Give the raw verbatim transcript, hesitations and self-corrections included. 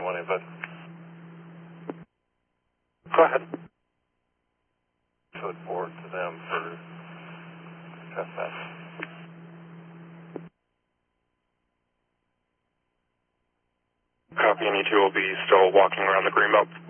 one input. Go ahead. Code board to them for trespass. Copy, and you two will be still walking around the greenbelt.